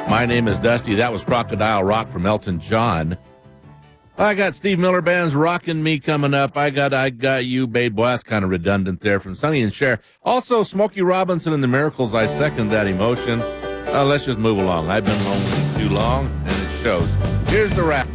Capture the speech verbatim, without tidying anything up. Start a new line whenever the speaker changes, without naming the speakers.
My name is Dusty. That was Crocodile Rock from Elton John. I got Steve Miller Band's Rockin' Me coming up. I got I Got You, Babe. Boy, that's kind of redundant there from Sonny and Cher. Also, Smokey Robinson and the Miracles. I second that emotion. Uh, let's just move along. I've been lonely too long, and it shows. Here's the rap.